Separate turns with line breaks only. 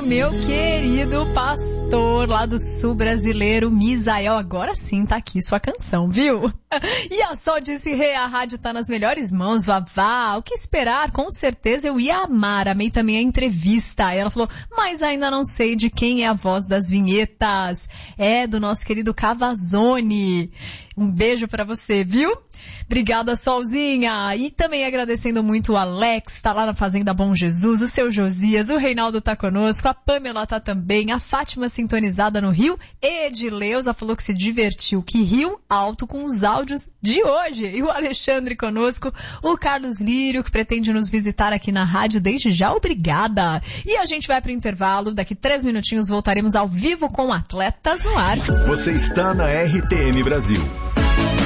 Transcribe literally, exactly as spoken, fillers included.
meu querido pastor lá do sul brasileiro, Misael. Agora sim tá aqui sua canção, viu? E a Sol disse, Rê, a rádio tá nas melhores mãos, Vavá. O que esperar? Com certeza eu ia amar. Amei também a entrevista. Ela falou, mas ainda não sei de quem é a voz das vinhetas. É do nosso querido Cavazzoni. Um beijo pra você, viu? Obrigada, Solzinha. E também agradecendo muito o Alex, tá lá na Fazenda Bom Jesus, o seu Josias, o Reinaldo tá conosco, a Pamela tá também, a Fátima sintonizada no Rio, Edileuza falou que se divertiu, que riu alto com os áudios de hoje. E o Alexandre conosco, o Carlos Lírio, que pretende nos visitar aqui na rádio, desde já, obrigada. E a gente vai pro intervalo, daqui três minutinhos voltaremos ao vivo com Atletas no Ar.
Você está na R T M Brasil.